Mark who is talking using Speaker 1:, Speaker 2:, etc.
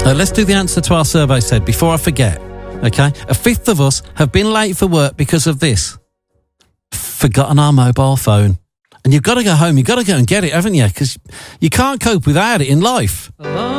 Speaker 1: Let's do the answer to our survey, said, before I forget. Okay? A fifth of us have been late for work because of this. Forgotten our mobile phone. And you've got to go home. You've got to go and get it, haven't you? Because you can't cope without it in life.